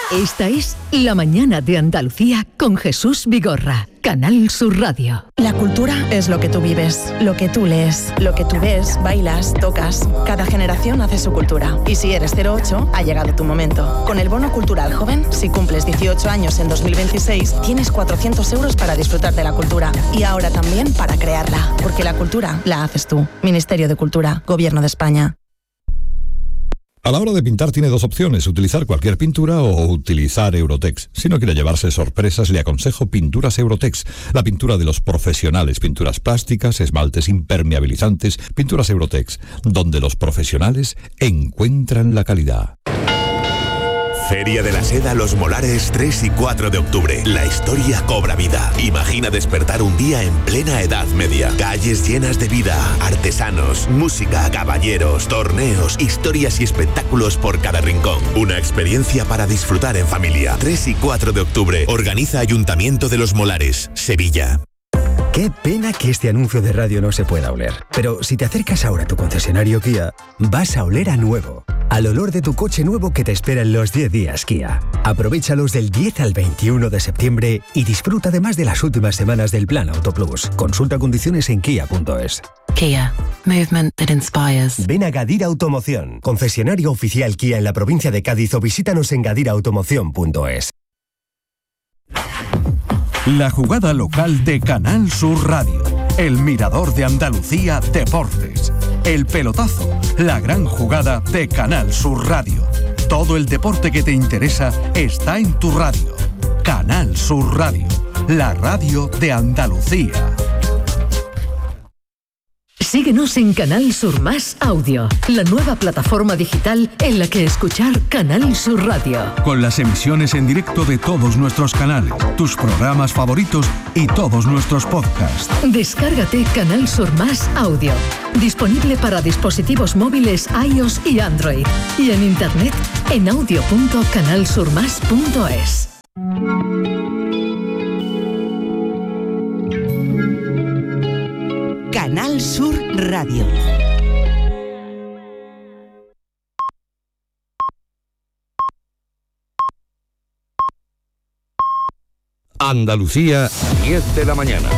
Esta es La Mañana de Andalucía con Jesús Vigorra, Canal Sur Radio. La cultura es lo que tú vives, lo que tú lees, lo que tú ves, bailas, tocas. Cada generación hace su cultura. Y si eres 08, ha llegado tu momento. Con el Bono Cultural Joven, si cumples 18 años en 2026, tienes 400 euros para disfrutar de la cultura. Y ahora también para crearla. Porque la cultura la haces tú. Ministerio de Cultura, Gobierno de España. A la hora de pintar tiene dos opciones, utilizar cualquier pintura o utilizar Eurotex. Si no quiere llevarse sorpresas, le aconsejo Pinturas Eurotex, la pintura de los profesionales, pinturas plásticas, esmaltes impermeabilizantes, Pinturas Eurotex, donde los profesionales encuentran la calidad. Feria de la Seda Los Molares 3 y 4 de octubre. La historia cobra vida. Imagina despertar un día en plena Edad Media. Calles llenas de vida, artesanos, música, caballeros, torneos, historias y espectáculos por cada rincón. Una experiencia para disfrutar en familia. 3 y 4 de octubre. Organiza Ayuntamiento de Los Molares, Sevilla. Qué pena que este anuncio de radio no se pueda oler. Pero si te acercas ahora a tu concesionario Kia, vas a oler a nuevo. Al olor de tu coche nuevo que te espera en los 10 días Kia. Aprovéchalos del 10 al 21 de septiembre y disfruta además de las últimas semanas del Plan Auto Plus. Consulta condiciones en kia.es. Kia. Movement that inspires. Ven a Gadira Automoción, concesionario oficial Kia en la provincia de Cádiz, o visítanos en gadiraautomoción.es. La jugada local de Canal Sur Radio. El Mirador de Andalucía Deportes. El pelotazo. La gran jugada de Canal Sur Radio. Todo el deporte que te interesa está en tu radio. Canal Sur Radio. La radio de Andalucía. Síguenos en Canal Sur Más Audio, la nueva plataforma digital en la que escuchar Canal Sur Radio. Con las emisiones en directo de todos nuestros canales, tus programas favoritos y todos nuestros podcasts. Descárgate Canal Sur Más Audio, disponible para dispositivos móviles iOS y Android, y en internet en audio.canalsurmas.es. Canal Sur Radio. Andalucía, 10 de la mañana.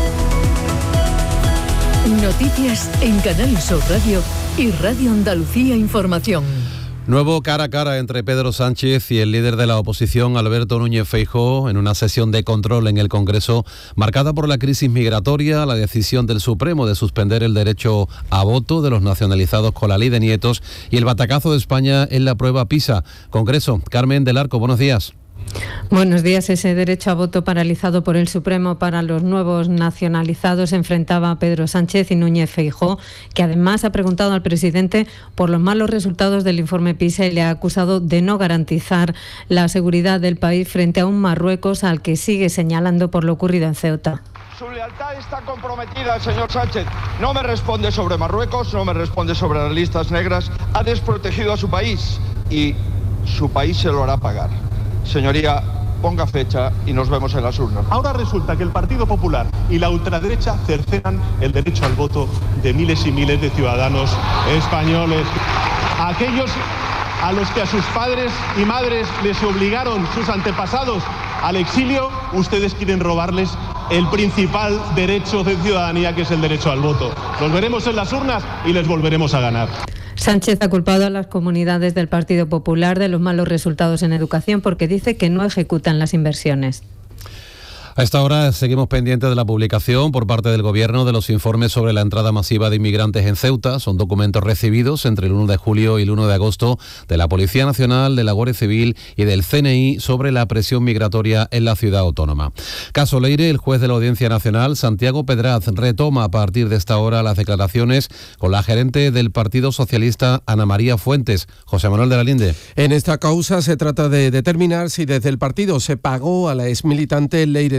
Noticias en Canal Sur Radio y Radio Andalucía Información. Nuevo cara a cara entre Pedro Sánchez y el líder de la oposición, Alberto Núñez Feijóo, en una sesión de control en el Congreso marcada por la crisis migratoria, la decisión del Supremo de suspender el derecho a voto de los nacionalizados con la ley de nietos y el batacazo de España en la prueba PISA. Congreso, Carmen del Arco, buenos días. Buenos días. Ese derecho a voto paralizado por el Supremo para los nuevos nacionalizados enfrentaba a Pedro Sánchez y Núñez Feijóo, que además ha preguntado al presidente por los malos resultados del informe PISA y le ha acusado de no garantizar la seguridad del país frente a un Marruecos al que sigue señalando por lo ocurrido en Ceuta. Su lealtad está comprometida, señor Sánchez. No me responde sobre Marruecos, no me responde sobre las listas negras. Ha desprotegido a su país y su país se lo hará pagar. Señoría, ponga fecha y nos vemos en las urnas. Ahora resulta que el Partido Popular y la ultraderecha cercenan el derecho al voto de miles y miles de ciudadanos españoles. Aquellos a los que a sus padres y madres les obligaron sus antepasados al exilio, ustedes quieren robarles el principal derecho de ciudadanía, que es el derecho al voto. Los veremos en las urnas y les volveremos a ganar. Sánchez ha culpado a las comunidades del Partido Popular de los malos resultados en educación porque dice que no ejecutan las inversiones. A esta hora seguimos pendientes de la publicación por parte del Gobierno de los informes sobre la entrada masiva de inmigrantes en Ceuta. Son documentos recibidos entre el 1 de julio y el 1 de agosto de la Policía Nacional, de la Guardia Civil y del CNI sobre la presión migratoria en la ciudad autónoma. Caso Leire, el juez de la Audiencia Nacional, Santiago Pedraz, retoma a partir de esta hora las declaraciones con la gerente del Partido Socialista, Ana María Fuentes. José Manuel de la Linde. En esta causa se trata de determinar si desde el partido se pagó a la exmilitante Leire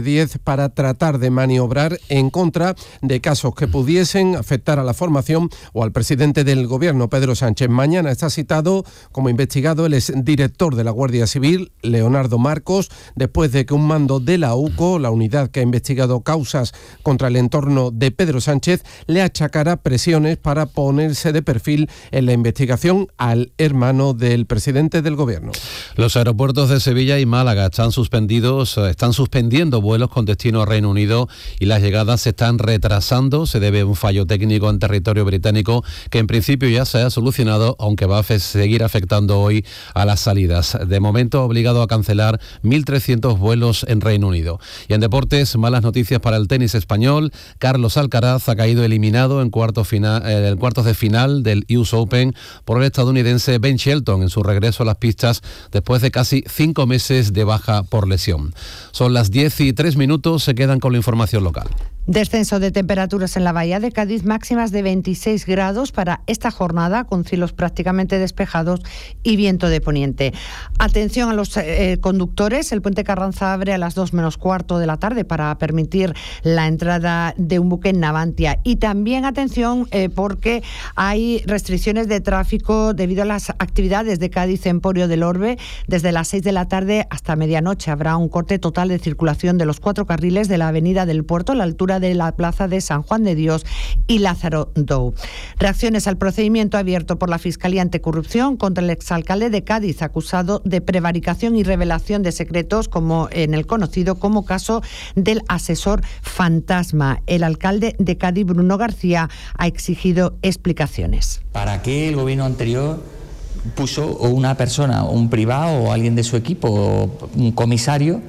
10 para tratar de maniobrar en contra de casos que pudiesen afectar a la formación o al presidente del Gobierno, Pedro Sánchez. Mañana está citado como investigado el exdirector de la Guardia Civil, Leonardo Marcos, después de que un mando de la UCO, la unidad que ha investigado causas contra el entorno de Pedro Sánchez, le achacara presiones para ponerse de perfil en la investigación al hermano del presidente del Gobierno. Los aeropuertos de Sevilla y Málaga están suspendiendo vuelos con destino a Reino Unido y las llegadas se están retrasando. Se debe a un fallo técnico en territorio británico que en principio ya se ha solucionado, aunque va a seguir afectando hoy a las salidas. De momento ha obligado a cancelar 1.300 vuelos en Reino Unido. Y en deportes, malas noticias para el tenis español. Carlos Alcaraz ha caído eliminado en cuartos de final del US Open por el estadounidense Ben Shelton en su regreso a las pistas después de casi 5 meses de baja por lesión. Son las 10:03, se quedan con la información local. Descenso de temperaturas en la bahía de Cádiz, máximas de 26 grados para esta jornada, con cielos prácticamente despejados y viento de poniente. Atención a los conductores, el puente Carranza abre a las 2 menos cuarto de la tarde para permitir la entrada de un buque en Navantia. Y también atención porque hay restricciones de tráfico debido a las actividades de Cádiz Emporio del Orbe. Desde las 6 de la tarde hasta medianoche habrá un corte total de circulación de los 4 carriles de la avenida del Puerto a la altura de la plaza de San Juan de Dios y Lázaro Dou. Reacciones al procedimiento abierto por la Fiscalía Anticorrupción contra el exalcalde de Cádiz, acusado de prevaricación y revelación de secretos, como en el conocido como caso del asesor fantasma. El alcalde de Cádiz, Bruno García, ha exigido explicaciones. ¿Para qué el gobierno anterior puso una persona, un privado o alguien de su equipo, un comisario,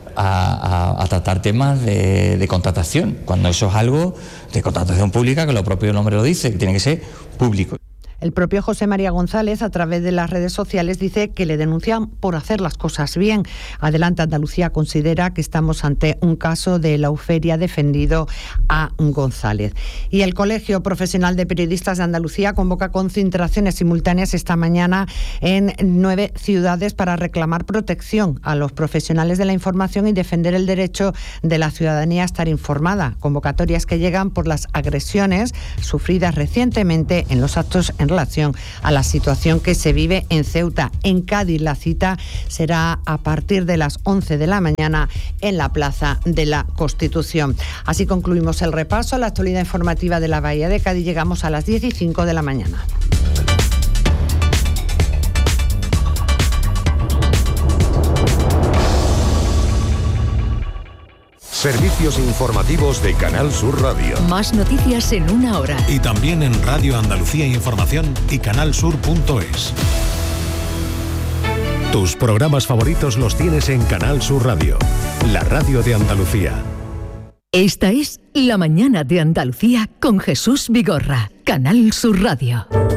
a tratar temas de contratación, cuando eso es algo de contratación pública, que lo propio nombre lo dice, que tiene que ser público? El propio José María González, a través de las redes sociales, dice que le denuncian por hacer las cosas bien. Adelante Andalucía considera que estamos ante un caso de lauferia defendido a González. Y el Colegio Profesional de Periodistas de Andalucía convoca concentraciones simultáneas esta mañana en 9 ciudades para reclamar protección a los profesionales de la información y defender el derecho de la ciudadanía a estar informada. Convocatorias que llegan por las agresiones sufridas recientemente en los actos en relación a la situación que se vive en Ceuta. En Cádiz la cita será a partir de las 11 de la mañana en la Plaza de la Constitución. Así concluimos el repaso a la actualidad informativa de la Bahía de Cádiz. Llegamos a las 10:05 de la mañana. Servicios informativos de Canal Sur Radio. Más noticias en una hora. Y también en Radio Andalucía Información y canalsur.es. Tus programas favoritos los tienes en Canal Sur Radio, la radio de Andalucía. Esta es La Mañana de Andalucía con Jesús Vigorra, Canal Sur Radio.